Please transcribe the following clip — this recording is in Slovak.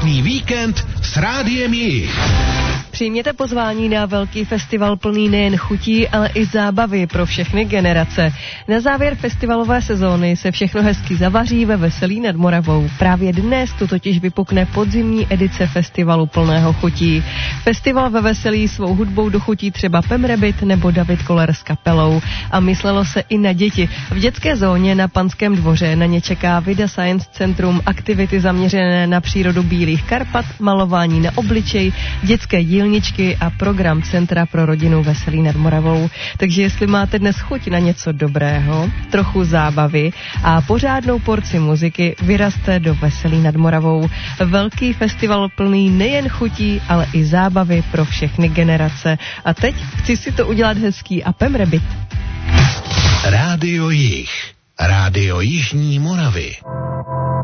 Krásný víkend s Rádiem Jich. Přijměte pozvání na velký festival plný nejen chutí, ale i zábavy pro všechny generace. Na závěr festivalové sezóny se všechno hezky zavaří ve Veselí nad Moravou. Právě dnes tu totiž vypukne podzimní edice festivalu plného chutí. Festival ve Veselí svou hudbou dochutí třeba Pem Rabbit nebo David Koller s kapelou. A myslelo se i na děti. V dětské zóně na Panském dvoře na ně čeká Vida Science Centrum, aktivity zaměřené na přírodu Bílých Karpat, malování na obličej, dětské dílničky a program Centra pro rodinu Veselí nad Moravou. Takže jestli máte dnes chuť na něco dobrého, trochu zábavy a pořádnou porci muziky, vyrazte do Veselí nad Moravou. Velký festival plný nejen chutí, ale i zábavy pro všechny generace. A teď chci si to udělat hezký a Pem Rabbit. Rádio Jich. Rádio Jižní Moravy.